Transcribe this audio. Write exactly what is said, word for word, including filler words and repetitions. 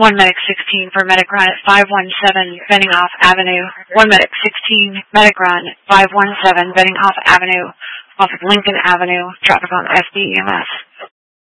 one medic sixteen for medic run at five one seven Benningoff Avenue. one medic sixteen, medic run, five one seven Benningoff Avenue, off of Lincoln Avenue, traffic on S D E M S.